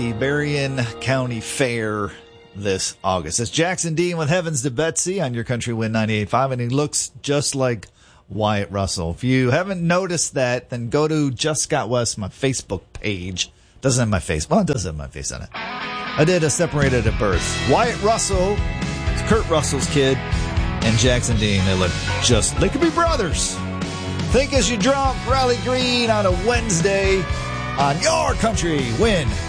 the Berrien County Fair this August. It's Jackson Dean with Heavens to Betsy on your Country Wind 98.5, and he looks just like Wyatt Russell. If you haven't noticed that, then go to Just Scott West, my Facebook page. Doesn't have my face. Well, it does have my face on it. I did a separated at birth. Wyatt Russell, Kurt Russell's kid, and Jackson Dean. They could be brothers. Think as you drunk, Riley Green on a Wednesday on your Country Wind